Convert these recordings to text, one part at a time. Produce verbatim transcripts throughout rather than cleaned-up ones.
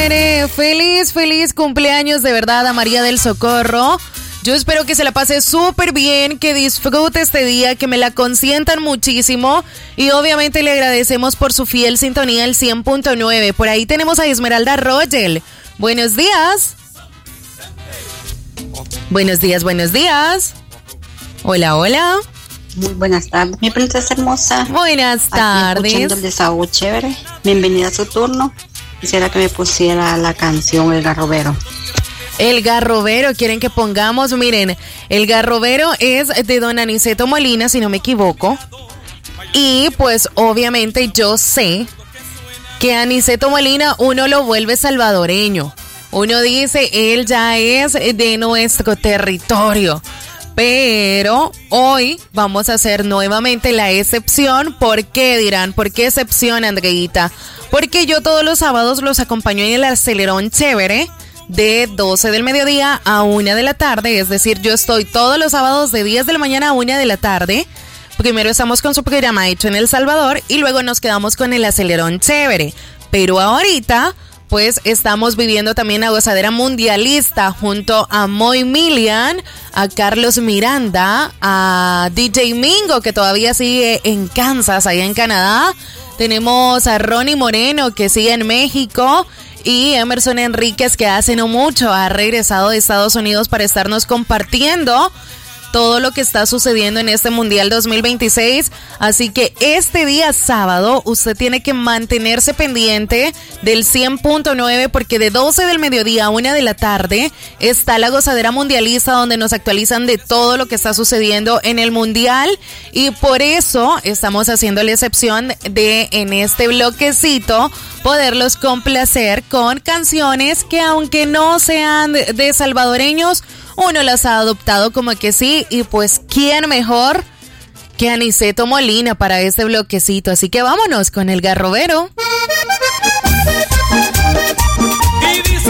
chévere. Feliz, feliz cumpleaños de verdad a María del Socorro. Yo espero que se la pase súper bien, que disfrute este día, que me la consientan muchísimo y obviamente le agradecemos por su fiel sintonía el cien punto nueve. Por ahí tenemos a Esmeralda Rogel. Buenos días. Buenos días, buenos días. Hola, hola. Muy buenas tardes, mi princesa hermosa. Buenas tardes. Aquí escuchando el desahogo chévere. Bienvenida a su turno. Quisiera que me pusiera la canción El Garrobero. El Garrobero, quieren que pongamos, miren, El Garrobero es de don Aniceto Molina, si no me equivoco. Y pues obviamente yo sé que Aniceto Molina uno lo vuelve salvadoreño. Uno dice, él ya es de nuestro territorio. Pero hoy vamos a hacer nuevamente la excepción. ¿Por qué dirán? ¿Por qué excepción, Andreita? Porque yo todos los sábados los acompaño en el acelerón chévere de doce del mediodía a una de la tarde. Es decir, yo estoy todos los sábados de diez de la mañana a una de la tarde. Primero estamos con su programa hecho en El Salvador y luego nos quedamos con el acelerón chévere. Pero ahorita pues estamos viviendo también la gozadera mundialista junto a Moy Millian, a Carlos Miranda, a D J Mingo, que todavía sigue en Kansas, allá en Canadá. Tenemos a Ronnie Moreno, que sigue en México, y Emerson Enríquez, que hace no mucho ha regresado de Estados Unidos para estarnos compartiendo todo lo que está sucediendo en este Mundial dos mil veintiséis. Así que este día sábado usted tiene que mantenerse pendiente del cien punto nueve, porque de doce del mediodía a una de la tarde está la gozadera mundialista, donde nos actualizan de todo lo que está sucediendo en el Mundial. Y por eso estamos haciendo la excepción de, en este bloquecito, poderlos complacer con canciones que, aunque no sean de salvadoreños, uno las ha adoptado como que sí. Y pues, ¿quién mejor que Aniceto Molina para este bloquecito? Así que vámonos con El Garrobero. Y dice: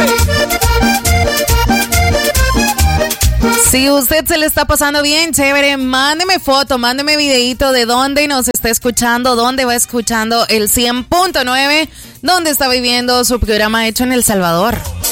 si usted se le está pasando bien, chévere, mándeme foto, mándeme videito de dónde nos está escuchando, dónde va escuchando el cien punto nueve, dónde está viviendo su programa hecho en El Salvador.